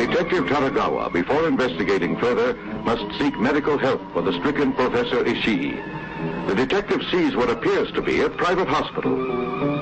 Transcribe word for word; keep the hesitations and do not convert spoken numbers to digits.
Detective Taragawa, before investigating further, must seek medical help for the stricken Professor Ishii. The detective sees what appears to be a private hospital.